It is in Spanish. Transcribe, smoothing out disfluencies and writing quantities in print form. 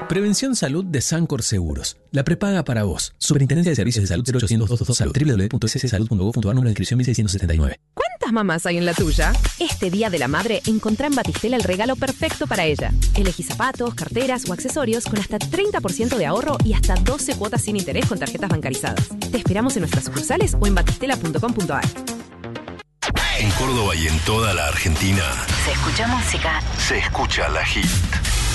Prevención Salud de Sancor Seguros. La prepaga para vos. Superintendencia de Servicios de Salud 0800 Salud. www.sssalud.gov.ar, número de inscripción 1679. ¿Cuántas mamás hay en la tuya? Este Día de la Madre encontrá en Batistela el regalo perfecto para ella. Elegí zapatos, carteras o accesorios con hasta 30% de ahorro y hasta 12 cuotas sin interés con tarjetas bancarizadas. Te esperamos en nuestras sucursales o en batistela.com.ar. En Córdoba y en toda la Argentina se escucha música. se escucha La Hit.